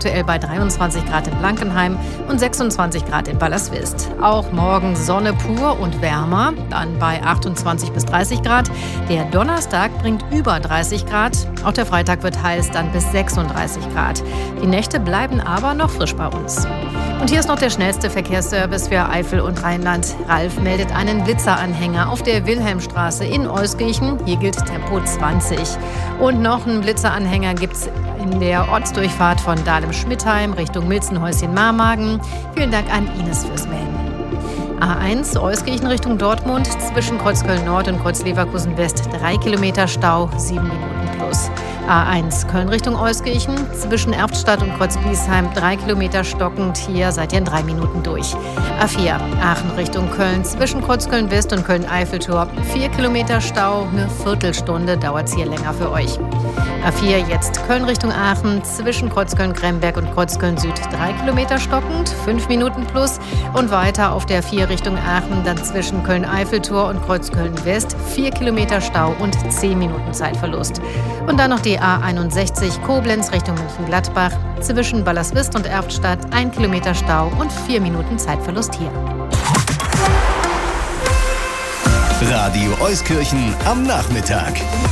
aktuell bei 23 Grad in Blankenheim und 26 Grad in Ballerswist. Auch morgen Sonne pur und wärmer, dann bei 28 bis 30 Grad. Der Donnerstag bringt über 30 Grad. Auch der Freitag wird heiß, dann bis 36 Grad. Die Nächte bleiben aber noch frisch bei uns. Und hier ist noch der schnellste Verkehrsservice für Eifel und Rheinland. Ralf meldet einen Blitzeranhänger auf der Wilhelmstraße in Euskirchen. Hier gilt Tempo 20. Und noch einen Blitzeranhänger gibt es in der Ortsdurchfahrt von Dahlem-Schmidtheim Richtung Milzenhäuschen-Marmagen. Vielen Dank an Ines fürs Melden. A1 Euskirchen Richtung Dortmund, zwischen Kreuzköln Nord und Kreuzleverkusen West 3 Kilometer Stau, 7 Minuten plus. A1 Köln Richtung Euskirchen, zwischen Erftstadt und Kreuzbliesheim 3 Kilometer stockend, hier seid ihr in 3 Minuten durch. A4 Aachen Richtung Köln, zwischen Kreuzköln West und Köln-Eiffeltor 4 Kilometer Stau, eine Viertelstunde dauert es hier länger für euch. A4 jetzt Köln Richtung Aachen, zwischen Kreuzköln-Kremberg und Kreuzköln Süd 3 Kilometer stockend, 5 Minuten plus. Und weiter auf der 4 Richtung Aachen, dann zwischen Köln-Eiffeltor und Kreuzköln West 4 Kilometer Stau und 10 Minuten Zeitverlust. Und dann noch die A61 Koblenz Richtung Mönchengladbach, zwischen Ballerswist und Erftstadt 1 Kilometer Stau und 4 Minuten Zeitverlust hier. Radio Euskirchen am Nachmittag.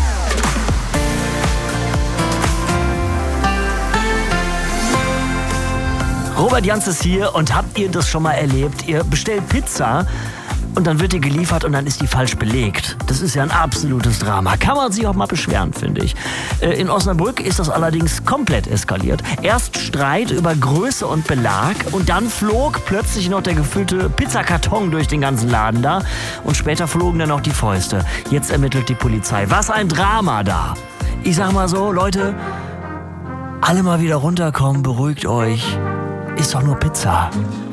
Robert Jans ist hier und habt ihr das schon mal erlebt? Ihr bestellt Pizza und dann wird die geliefert und dann ist die falsch belegt. Das ist ja ein absolutes Drama. Kann man sich auch mal beschweren, finde ich. In Osnabrück ist das allerdings komplett eskaliert. Erst Streit über Größe und Belag und dann flog plötzlich noch der gefüllte Pizzakarton durch den ganzen Laden da und später flogen dann auch die Fäuste. Jetzt ermittelt die Polizei. Was ein Drama da! Ich sag mal so, Leute, alle mal wieder runterkommen, beruhigt euch. Ist doch nur Pizza.